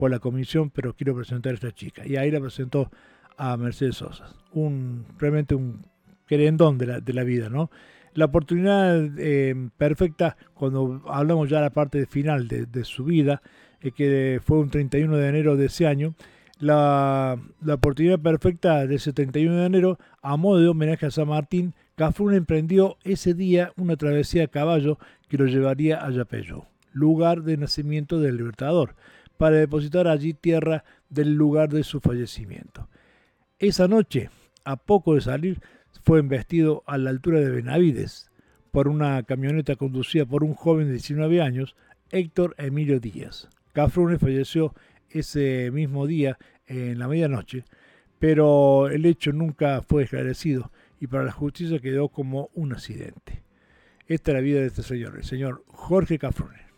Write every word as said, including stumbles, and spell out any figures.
por la comisión, pero quiero presentar a esta chica. Y ahí la presentó a Mercedes Sosa. Un, realmente un querendón de la, de la vida, ¿no? La oportunidad eh, perfecta, cuando hablamos ya de la parte final de, de su vida, eh, que fue un treinta y uno de enero de ese año, la, la oportunidad perfecta de ese treinta y uno de enero, a modo de homenaje a San Martín, Cafrune emprendió ese día una travesía a caballo que lo llevaría a Yapeyú, lugar de nacimiento del Libertador, para depositar allí tierra del lugar de su fallecimiento. Esa noche, a poco de salir, fue embestido a la altura de Benavides por una camioneta conducida por un joven de diecinueve años, Héctor Emilio Díaz. Cafrune falleció ese mismo día en la medianoche, pero el hecho nunca fue esclarecido y para la justicia quedó como un accidente. Esta es la vida de este señor, el señor Jorge Cafrune.